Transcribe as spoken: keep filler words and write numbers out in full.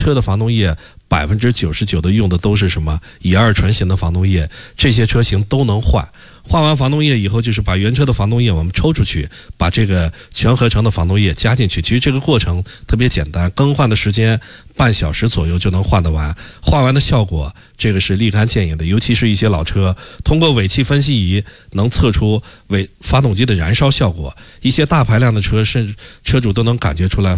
车的防冻液百分之九十九的用的都是什么乙二醇型的防冻液，这些车型都能换。换完防冻液以后，就是把原车的防冻液我们抽出去，把这个全合成的防冻液加进去。其实这个过程特别简单，更换的时间半小时左右就能换得完。换完的效果，这个是立竿见影的。尤其是一些老车，通过尾气分析仪能测出尾发动机的燃烧效果。一些大排量的车，甚至车主都能感觉出来